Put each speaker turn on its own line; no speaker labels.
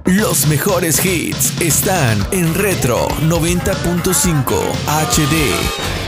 Los mejores hits están en Retro 90.5 HD.